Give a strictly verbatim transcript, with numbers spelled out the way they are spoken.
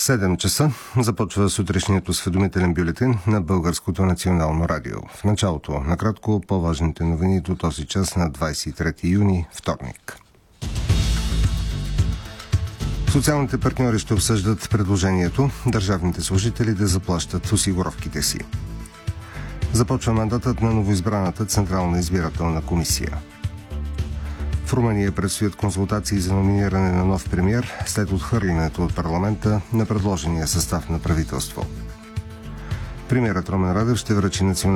седем часа започва сутрешният осведомителен бюлетин на Българското национално радио. В началото, накратко, по-важните новини до този час на двадесет и трети юни, вторник. Социалните партньори ще обсъждат предложението държавните служители да заплащат осигуровките си. Започва мандатът на новоизбраната Централна избирателна комисия. В Румъния предстоят консултации за номиниране на нов премиер след отхвърлянето от парламента на предложения състав на правителство. Премиерът Румен Радев ще връчи националната